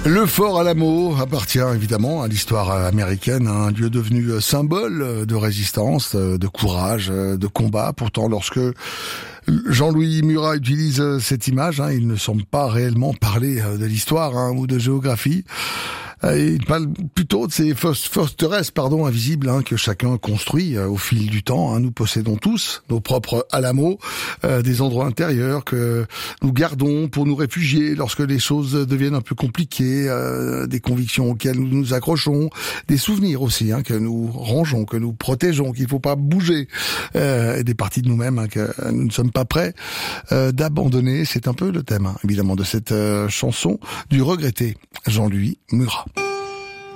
Le Fort Alamo appartient évidemment à l'histoire américaine, un lieu devenu symbole de résistance, de courage, de combat. Pourtant, lorsque Jean-Louis Murat utilise cette image, il ne semble pas réellement parler de l'histoire ou de géographie. Il parle plutôt de ces forteresses invisibles que chacun construit au fil du temps. Nous possédons tous nos propres Alamos, des endroits intérieurs que nous gardons pour nous réfugier lorsque les choses deviennent un peu compliquées, des convictions auxquelles nous nous accrochons, des souvenirs aussi que nous rangeons, que nous protégeons, qu'il ne faut pas bouger, et des parties de nous-mêmes que nous ne sommes pas prêts d'abandonner. C'est un peu le thème évidemment de cette chanson du regretté Jean-Louis Murat.